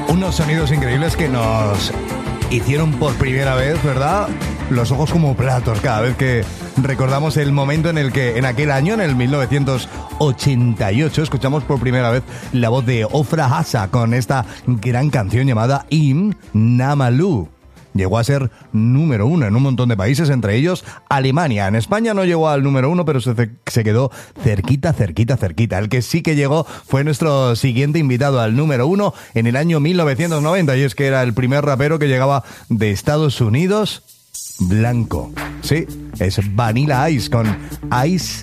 Unos sonidos increíbles que nos hicieron por primera vez, ¿verdad? Los ojos como platos cada vez que recordamos el momento en el que, en aquel año, en el 1988, escuchamos por primera vez la voz de Ofra Hasa con esta gran canción llamada Im Namalu. Llegó a ser número 1 en un montón de países, entre ellos Alemania. En España no llegó al número 1, pero se quedó cerquita. El que sí que llegó fue nuestro siguiente invitado al número 1 en el año 1990, y es que era el primer rapero que llegaba de Estados Unidos blanco. Sí, es Vanilla Ice con Ice